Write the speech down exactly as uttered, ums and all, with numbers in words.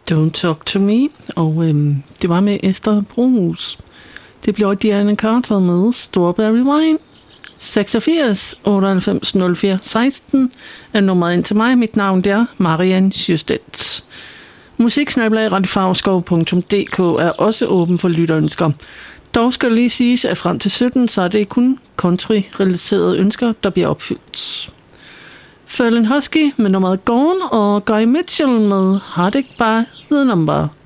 Don't Talk To Me, og øhm, det var med Esther Bruhus. Det blev Diana Carter med Strawberry Wine. seksogfirs otteoghalvfems nul fire seksten er nummeret ind til mig. Mit navn er Marianne Sjøstedt. Musiksnablag radiofarskov punktum d k er også åben for lytterønsker. Dog skal lige siges, at frem til sytten, så er det kun country-relaterede ønsker, der bliver opfyldt. Ferlin Husky med nummeret Gone og Guy Mitchell med Heartache by the Number.